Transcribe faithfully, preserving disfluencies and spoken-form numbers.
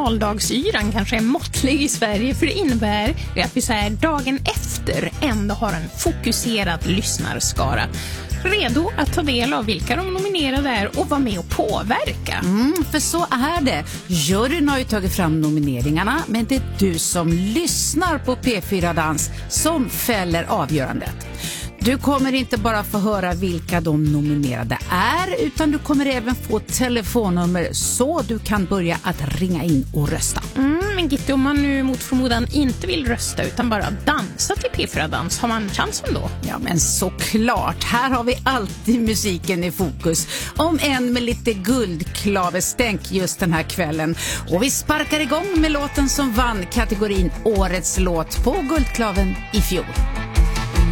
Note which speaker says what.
Speaker 1: nationaldagsyran kanske är måttlig i Sverige, för det innebär att vi så här dagen efter ändå har en fokuserad lyssnarskara redo att ta del av vilka de nominerade är och vara med och påverka.
Speaker 2: Mm, för så är det. Juryn har ju tagit fram nomineringarna, men det är du som lyssnar på P fyra Dans som fäller avgörandet. Du kommer inte bara få höra vilka de nominerade är, utan du kommer även få telefonnummer så du kan börja att ringa in och rösta.
Speaker 1: Mm, men Gitte, om man nu mot förmodan inte vill rösta utan bara dansa till P fyra Dans, har man chansen då?
Speaker 2: Ja, men såklart. Här har vi alltid musiken i fokus. Om en med lite guldklavestänk just den här kvällen. Och vi sparkar igång med låten som vann kategorin Årets låt på Guldklaven i fjol.